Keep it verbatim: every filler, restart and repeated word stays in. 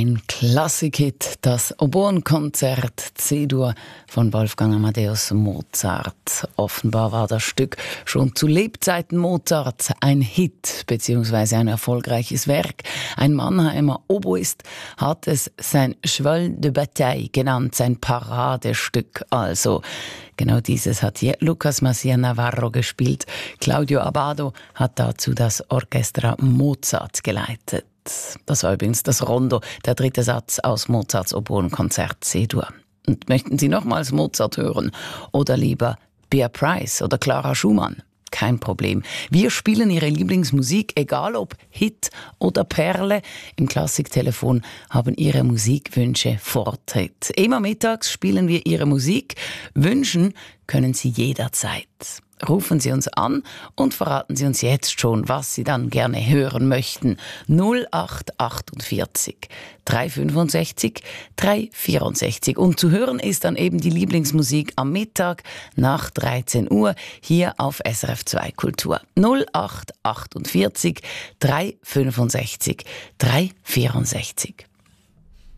Ein Klassikhit, das Oboenkonzert C-Dur von Wolfgang Amadeus Mozart. Offenbar war das Stück schon zu Lebzeiten Mozarts ein Hit bzw. ein erfolgreiches Werk. Ein Mannheimer Oboist hat es sein Cheval de Bataille genannt, sein Paradestück also. Genau dieses hat hier Lucas Masia Navarro gespielt. Claudio Abbado hat dazu das Orchestra Mozart geleitet. Das war übrigens das Rondo, der dritte Satz aus Mozarts Oboenkonzert C-Dur. Und möchten Sie nochmals Mozart hören oder lieber Bea Price oder Clara Schumann? Kein Problem. Wir spielen Ihre Lieblingsmusik, egal ob Hit oder Perle. Im Klassiktelefon haben Ihre Musikwünsche Vortritt. Immer mittags spielen wir Ihre Musik. Wünschen können Sie jederzeit. Rufen Sie uns an und verraten Sie uns jetzt schon, was Sie dann gerne hören möchten. null acht achtundvierzig drei fünfundsechzig drei vierundsechzig. Und zu hören ist dann eben die Lieblingsmusik am Mittag nach dreizehn Uhr hier auf S R F zwei Kultur. null acht achtundvierzig drei fünfundsechzig drei vierundsechzig.